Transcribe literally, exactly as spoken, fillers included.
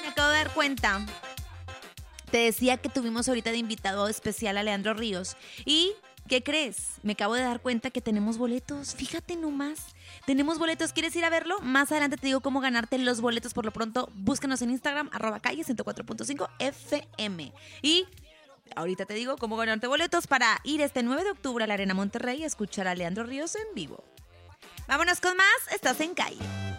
Me acabo de dar cuenta. Te decía que tuvimos ahorita de invitado especial a Leandro Ríos. ¿Y qué crees? Me acabo de dar cuenta que tenemos boletos. Fíjate nomás. Tenemos boletos. ¿Quieres ir a verlo? Más adelante te digo cómo ganarte los boletos. Por lo pronto, búscanos en Instagram, arroba calle ciento cuatro punto cinco F M. Y ahorita te digo cómo ganarte boletos para ir este nueve de octubre a la Arena Monterrey a escuchar a Leandro Ríos en vivo. Vámonos con más. Estás en Calle.